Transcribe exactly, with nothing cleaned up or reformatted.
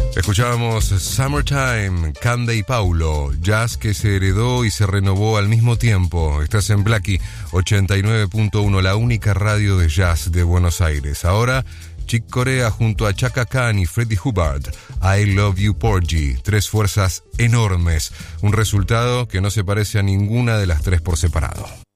Escuchábamos Summertime, Cande y Paulo, jazz que se heredó y se renovó al mismo tiempo. Estás en Blackie ochenta y nueve punto uno, la única radio de jazz de Buenos Aires. Ahora, Chick Corea junto a Chaka Khan y Freddie Hubbard, I Love You Porgy, tres fuerzas enormes, un resultado que no se parece a ninguna de las tres por separado.